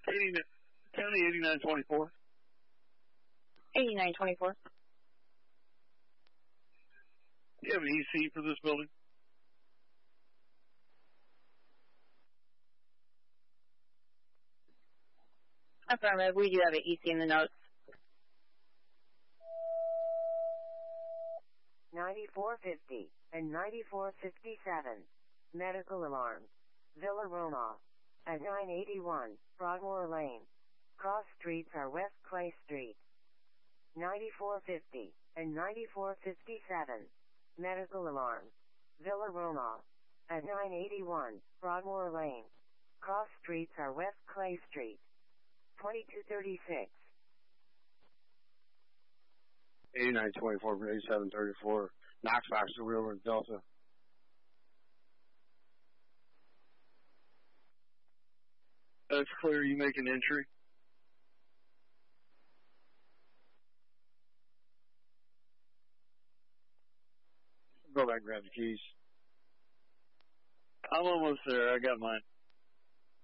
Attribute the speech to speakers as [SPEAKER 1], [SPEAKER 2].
[SPEAKER 1] County 8924.
[SPEAKER 2] 8924.
[SPEAKER 1] Do you have an EC for this building?
[SPEAKER 2] Affirmative. We do have an EC in the notes.
[SPEAKER 3] 9450 and 9457. Medical alarm. Villa Roma. At 981, Broadmoor Lane. Cross streets are West Clay Street. 9450 and 9457. Medical alarm. Villa Roma. At 981, Broadmoor Lane. Cross streets are West Clay Street. 2236.
[SPEAKER 1] 8924 for 8734. Knox Baxter River Delta. That's clear. You make an entry. Go back and grab the keys. I'm almost there. I got mine.